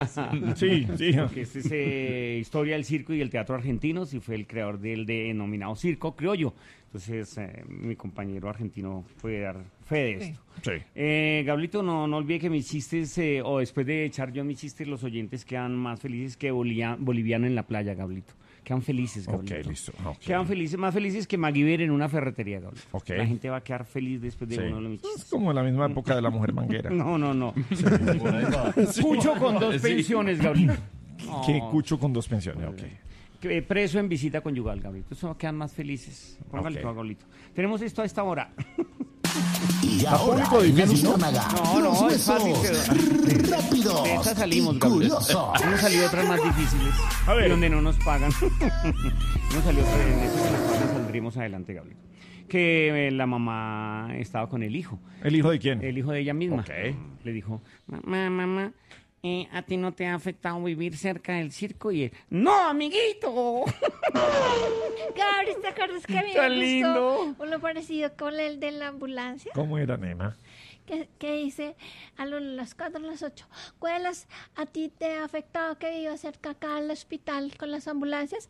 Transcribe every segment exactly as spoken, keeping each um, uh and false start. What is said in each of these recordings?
Sí, sí. Porque este es eh, historia del circo y el teatro argentinos y fue el creador del denominado circo criollo. Entonces, eh, mi compañero argentino puede dar fe de esto. Sí. Eh, Gablito, no, no olvide que mis chistes, eh, o después de echar yo mis chistes, los oyentes quedan más felices que bolia- boliviano en la playa, Gablito. Quedan felices, Gablito. Ok, listo. Okay. Quedan felices, más felices que MacGyver en una ferretería, Gablito. Ok. La gente va a quedar feliz después de Sí. uno de mis Es chistes. como en la misma época de la mujer manguera. No, no, no. Cucho con dos pensiones, Gablito. No. ¿Qué cucho con dos pensiones? Ok. Que, preso en visita conyugal, Gablito. Eso quedan más felices. Póngale Ok. todo, Gablito. Tenemos esto a esta hora. Y Está ahora, público en la difícil, ¿no? Luciérnaga, No, no, los es fácil, huesos pero- rápidos De esta salimos, y Gablito. curiosos. Hemos salido otras más difíciles. A ver. Y donde no nos pagan. Hemos salido otras en esas en las cuales saldremos adelante, Gablito. Que eh, la mamá estaba con el hijo. ¿El hijo de quién? El hijo de ella misma. Ok. Le dijo, mamá, mamá, eh, ¿a ti no te ha afectado vivir cerca del circo? Y él, ¡no, amiguito! Gabriel, ¿te acuerdas que a mí Tan me lindo. gustó uno parecido con el de la ambulancia? ¿Cómo era, nena? Que, que dice a lo- las cuatro, a las ocho. ¿Cuelas, a ti te ha afectado que vivas cerca acá al hospital con las ambulancias?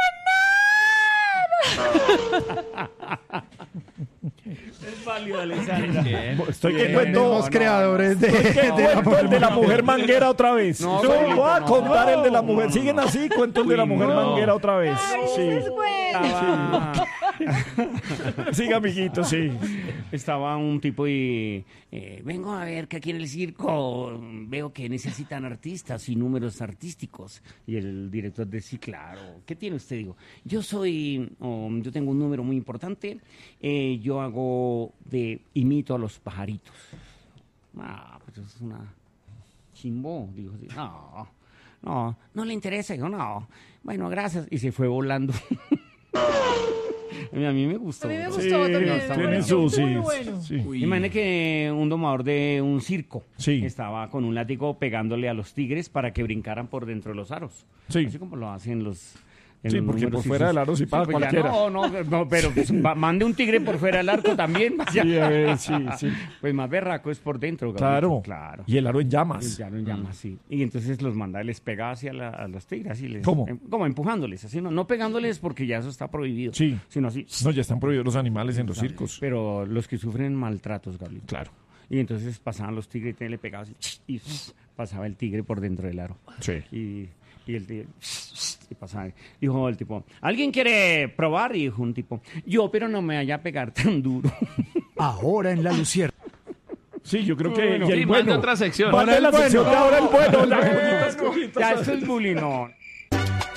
Es válido, Alessandra. Estoy que Bien. cuento No, los no, creadores de, de, la, mujer, de la mujer manguera otra vez. No, Yo Gablito, voy a no, contar no, el de la no, mujer. no, Siguen no. así, cuento el de la Uy, mujer no. manguera otra vez. Ay, Sí. ese es bueno. Estaba, Siga, amiguito, sí. estaba un tipo y eh, vengo a ver que aquí en el circo veo que necesitan artistas y números artísticos. Y el director dice, sí, claro, ¿qué tiene usted? Digo, yo soy, oh, yo tengo un número muy importante, eh, yo hago de, imito a los pajaritos. Ah, pues es una chimbo, digo, sí, no, no, no le interesa, digo, no, bueno, gracias, y se fue volando. A mí, a mí me gustó. A mí me ¿no? gustó Sí, también. tiene me su, pareció sí. muy bueno. sí. Imagínate que un domador de un circo Sí. estaba con un látigo pegándole a los tigres para que brincaran por dentro de los aros. Sí. Así como lo hacen los... en Sí, los porque números por fuera y sus- del aro sí paga pues ya cualquiera. No, no, no, pero pues, va- mande un tigre por fuera del arco también. vaya. Sí, a ver, sí, sí. Pues más berraco es por dentro. Gabriel. Claro. Claro. Y el aro en llamas. Ya no llama así. Y entonces los manda, les pega hacia la- a los tigres. Así les, ¿Cómo? em- como empujándoles, así, no, no pegándoles porque ya eso está prohibido. Sí. Sino así. No, ya están prohibidos los animales en los circos. Pero los que sufren maltratos, Gabriel. Claro. Y entonces pasaban los tigres y le pegaban así, y pasaba el tigre por dentro del aro. Sí. Y, y el tigre y pasaba. Dijo el tipo, ¿alguien quiere probar? Y dijo un tipo, yo, pero no me vaya a pegar tan duro. Ahora en la Luciérnaga. Sí, yo creo que. Bueno. y el Sí, más de bueno. otra sección. Más de la Ahora el sección de bueno. ahora el bueno. Las bonitas cositas. Ya, esto es bullying, no.